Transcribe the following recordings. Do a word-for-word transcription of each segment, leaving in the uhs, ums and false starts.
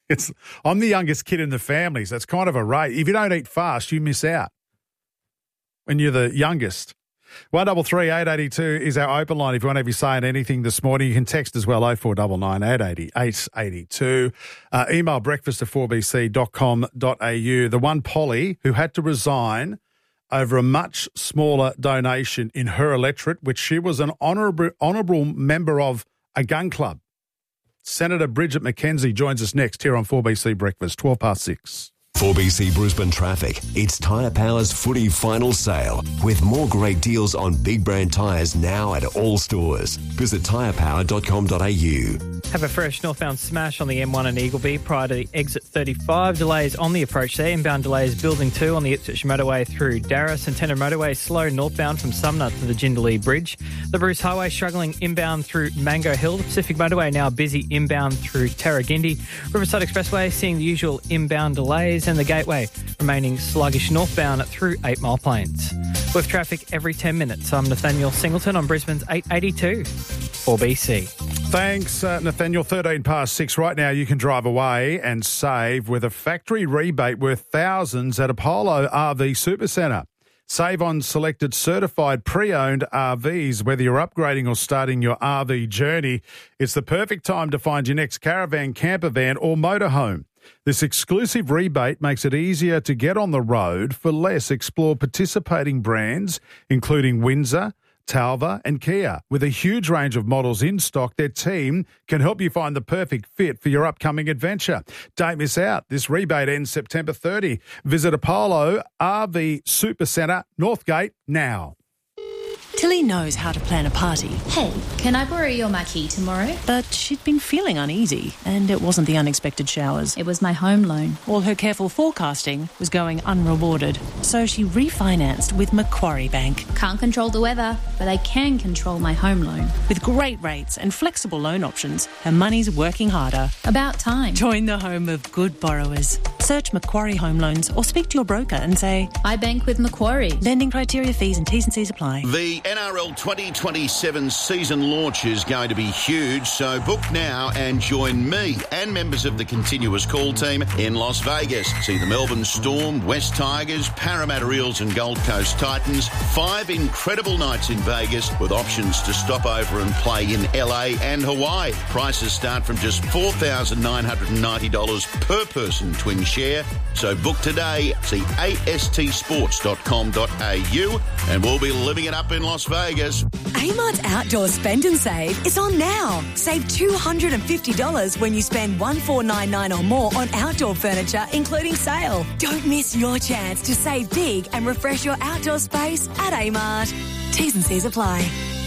It's I'm the youngest kid in the family, so it's kind of a race. If you don't eat fast, you miss out when you're the youngest. one double three eight eighty two is our open line. If you want to be saying anything this morning, you can text as well, oh four nine nine, eight eight oh, eight eight two. Uh, email breakfast at four b c dot com dot a u. The one Polly who had to resign over a much smaller donation in her electorate, which she was an honourable, honourable member of a gun club. Senator Bridget McKenzie joins us next here on four B C Breakfast, twelve past six. four B C Brisbane Traffic. It's Tyre Power's footy final sale with more great deals on big brand tyres now at all stores. Visit tyre power dot com dot a u. Have a fresh northbound smash on the M one and Eagleby prior to exit thirty-five. Delays on the approach there. Inbound delays building two on the Ipswich motorway through Darra. Centennial motorway slow northbound from Sumner to the Jindalee Bridge. The Bruce Highway struggling inbound through Mango Hill. The Pacific motorway now busy inbound through Tarragindi. Riverside Expressway seeing the usual inbound delays, and the Gateway remaining sluggish northbound through Eight Mile Plains. With traffic every ten minutes, I'm Nathaniel Singleton on Brisbane's eight eighty-two, four B C. Thanks, uh, Nathaniel. thirteen past six. Right now you can drive away and save with a factory rebate worth thousands at Apollo R V Supercentre. Save on selected certified pre-owned R Vs. Whether you're upgrading or starting your R V journey, it's the perfect time to find your next caravan, camper van or motorhome. This exclusive rebate makes it easier to get on the road for less. Explore participating brands, including Windsor, Talva and Kia. With a huge range of models in stock, their team can help you find the perfect fit for your upcoming adventure. Don't miss out. This rebate ends September thirtieth. Visit Apollo R V Supercentre, Northgate, now. Tilly knows how to plan a party. Hey, can I borrow your marquee tomorrow? But she'd been feeling uneasy, and it wasn't the unexpected showers. It was my home loan. All her careful forecasting was going unrewarded. So she refinanced with Macquarie Bank. Can't control the weather, but I can control my home loan. With great rates and flexible loan options, her money's working harder. About time. Join the home of good borrowers. Search Macquarie Home Loans or speak to your broker and say, I bank with Macquarie. Lending criteria, fees and T's and C's apply. The N R L twenty twenty-seven season launch is going to be huge, so book now and join me and members of the continuous call team in Las Vegas. See the Melbourne Storm, West Tigers, Parramatta Eels and Gold Coast Titans. Five incredible nights in Vegas with options to stop over and play in L A and Hawaii. Prices start from just four thousand nine hundred ninety dollars per person twin share. So book today. See a s t sports dot com dot a u and we'll be living it up in Las Vegas. Amart's Outdoor Spend and Save is on now. Save two hundred fifty dollars when you spend one thousand four hundred ninety-nine dollars or more on outdoor furniture, including sale. Don't miss your chance to save big and refresh your outdoor space at Amart. T's and C's apply.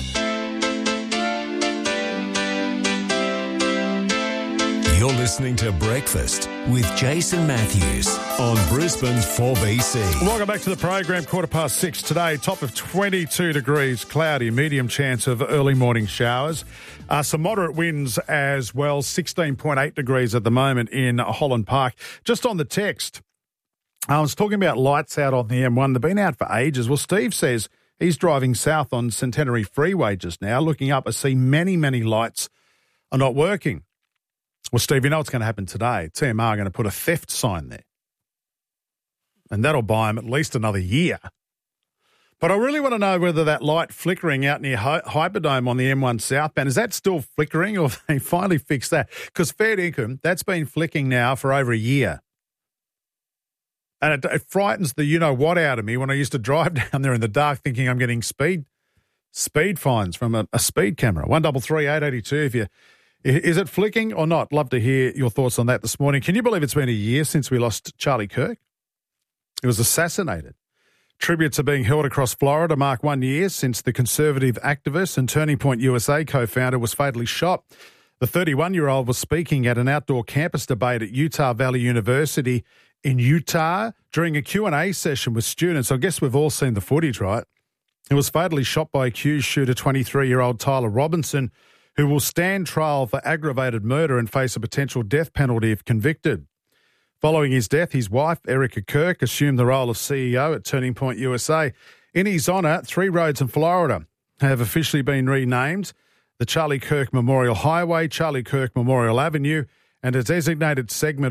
You're listening to Breakfast with Jason Matthews on Brisbane's four B C. Welcome back to the program. Quarter past six today. Top of twenty-two degrees, cloudy, medium chance of early morning showers. Uh, some moderate winds as well. sixteen point eight degrees at the moment in Holland Park. Just on the text, I was talking about lights out on the M one. They've been out for ages. Well, Steve says he's driving south on Centenary Freeway just now. Looking up, I see many, many lights are not working. Well, Steve, you know what's going to happen today? T M R are going to put a theft sign there. And that'll buy them at least another year. But I really want to know whether that light flickering out near Hy- Hyperdome on the M one southbound, is that still flickering or have they finally fixed that? Because fair dinkum, that's been flicking now for over a year. And it, it frightens the you-know-what out of me when I used to drive down there in the dark thinking I'm getting speed speed fines from a, a speed camera. one double three eight eighty two if you... Is it flicking or not? Love to hear your thoughts on that this morning. Can you believe it's been a year since we lost Charlie Kirk? He was assassinated. Tributes are being held across Florida, mark one year since the conservative activist and Turning Point U S A co-founder was fatally shot. The thirty-one-year-old was speaking at an outdoor campus debate at Utah Valley University in Utah during a Q and A session with students. I guess we've all seen the footage, right? He was fatally shot by accused shooter twenty-three-year-old Tyler Robinson, who will stand trial for aggravated murder and face a potential death penalty if convicted. Following his death, his wife, Erica Kirk, assumed the role of C E O at Turning Point U S A. In his honour, three roads in Florida have officially been renamed: the Charlie Kirk Memorial Highway, Charlie Kirk Memorial Avenue, and a designated segment